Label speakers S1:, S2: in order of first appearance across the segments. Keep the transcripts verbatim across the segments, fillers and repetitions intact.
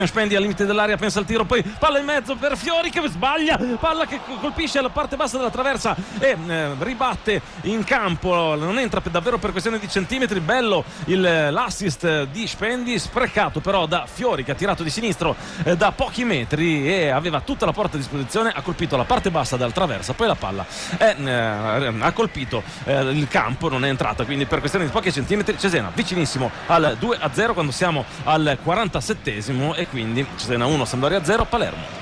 S1: Spendi al limite dell'area, pensa al tiro, poi palla in mezzo per Fiori che sbaglia, palla che colpisce la parte bassa della traversa e eh, ribatte in campo, non entra per, davvero per questione di centimetri. Bello il, l'assist di Spendi, sprecato però da Fiori che ha tirato di sinistro eh, da pochi metri e aveva tutta la porta a disposizione, ha colpito la parte bassa della traversa, poi la palla è, eh, ha colpito eh, il campo, non è entrata, quindi per questione di pochi centimetri Cesena vicinissimo al due a zero quando siamo al quarantasettesimo e quindi Cesena uno, Sampdoria zero, Palermo.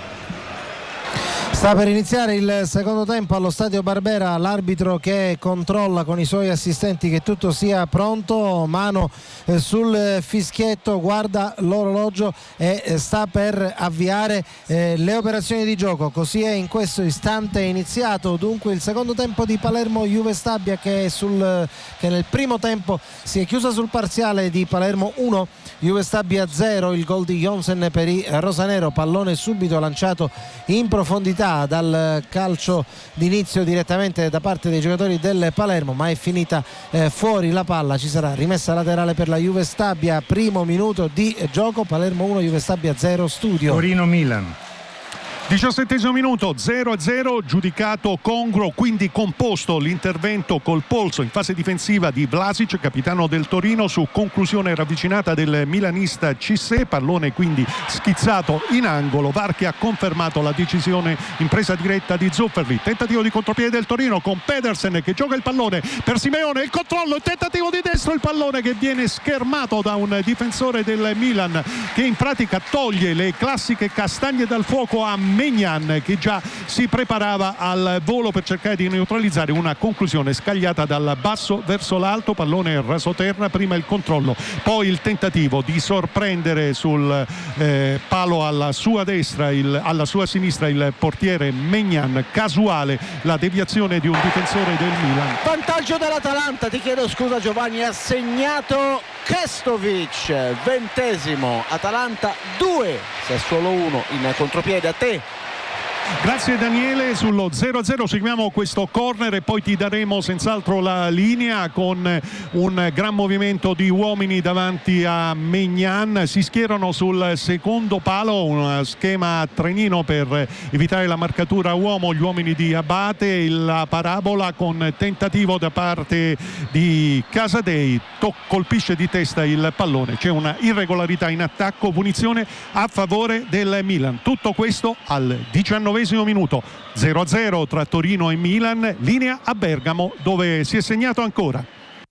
S2: Sta per iniziare il secondo tempo allo Stadio Barbera, l'arbitro che controlla con i suoi assistenti che tutto sia pronto, mano eh, sul fischietto, guarda l'orologio e eh, sta per avviare eh, le operazioni di gioco. Così è in questo istante iniziato dunque il secondo tempo di Palermo Juve Stabia che, è sul, che nel primo tempo si è chiusa sul parziale di Palermo uno, Juve Stabia zero, il gol di Jonsen per i rosanero, pallone subito lanciato in profondità dal calcio d'inizio direttamente da parte dei giocatori del Palermo, ma è finita eh, fuori la palla. Ci sarà rimessa laterale per la Juve Stabia, primo minuto di gioco, Palermo uno, Juve Stabia zero. Studio
S3: Torino Milan. diciassettesimo minuto, zero a zero, giudicato congruo, quindi composto l'intervento col polso in fase difensiva di Vlasic, capitano del Torino, su conclusione ravvicinata del milanista Cissé, pallone quindi schizzato in angolo. V A R che ha confermato la decisione in presa diretta di Zufferli. Tentativo di contropiede del Torino con Pedersen che gioca il pallone per Simeone, il controllo, il tentativo di destro, il pallone che viene schermato da un difensore del Milan che in pratica toglie le classiche castagne dal fuoco a Maignan, che già si preparava al volo per cercare di neutralizzare una conclusione scagliata dal basso verso l'alto, pallone rasoterra, prima il controllo, poi il tentativo di sorprendere sul eh, palo alla sua destra, il, alla sua sinistra il portiere Maignan, casuale la deviazione di un difensore del Milan.
S4: Vantaggio dell'Atalanta, ti chiedo scusa Giovanni, ha segnato Kestovic, ventesimo, Atalanta due, Sassuolo uno, in contropiede. A te.
S3: Grazie Daniele, sullo zero a zero seguiamo questo corner e poi ti daremo senz'altro la linea con un gran movimento di uomini davanti a Maignan. Si schierano sul secondo palo, un schema a trenino per evitare la marcatura uomo gli uomini di Abate, la parabola con tentativo da parte di Casadei, to- colpisce di testa il pallone, c'è una irregolarità in attacco, punizione a favore del Milan. Tutto questo al diciannovesimo minuto, zero a zero tra Torino e Milan, linea a Bergamo dove si è segnato ancora.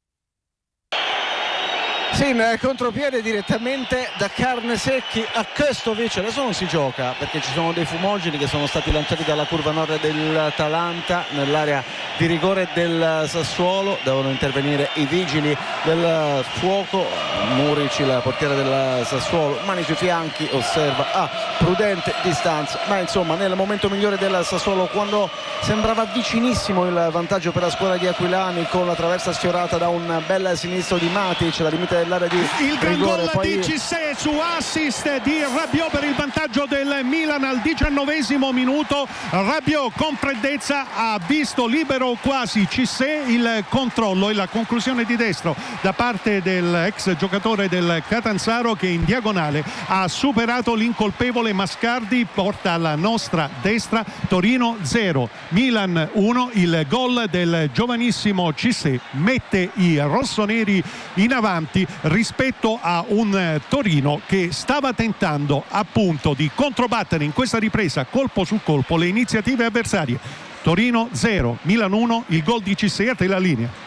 S4: Sì, in contropiede direttamente da Carnesecchi a Kestovic. Adesso non si gioca perché ci sono dei fumogeni che sono stati lanciati dalla curva nord dell'Atalanta nell'area di rigore del Sassuolo. Devono intervenire i vigili del fuoco. Murici, la portiera del Sassuolo, mani sui fianchi, osserva a prudente distanza, ma insomma nel momento migliore del Sassuolo, quando sembrava vicinissimo il vantaggio per la squadra di Aquilani, con la traversa sfiorata da un bel sinistro di Matic, la limite dell'area di
S3: il gran
S4: rigore.
S3: gol
S4: Poi...
S3: di Cissé su assist di Rabiot per il vantaggio del Milan al diciannovesimo minuto. Rabiot con freddezza ha visto libero quasi Cissé, il controllo e la conclusione di destro da parte dell'ex giocatore del Catanzaro che in diagonale ha superato l'incolpevole Mascardi, porta alla nostra destra. Torino zero, Milan uno, il gol del giovanissimo Cissé mette i rossoneri in avanti rispetto a un Torino che stava tentando appunto di controbattere in questa ripresa colpo su colpo le iniziative avversarie. Torino zero, Milan uno, il gol di Cissé. A te la linea.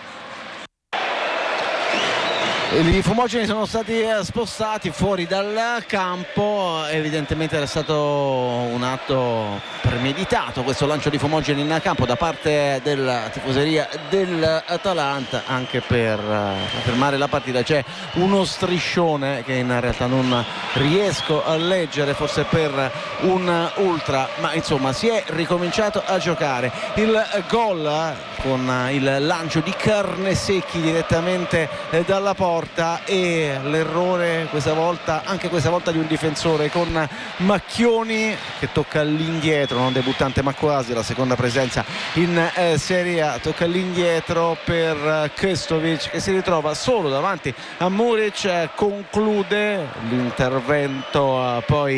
S4: I fumogeni sono stati spostati fuori dal campo, evidentemente era stato un atto premeditato questo lancio di fumogeni in campo da parte della tifoseria dell'Atalanta, anche per fermare la partita. C'è uno striscione che in realtà non riesco a leggere, forse per un ultra, ma insomma si è ricominciato a giocare. Il gol con il lancio di Carnesecchi direttamente dalla porta e l'errore questa volta, anche questa volta di un difensore, con Macchioni che tocca all'indietro, non debuttante ma quasi, la seconda presenza in eh, Serie A, tocca all'indietro per Kestovic che si ritrova solo davanti a Muric, conclude l'intervento eh, poi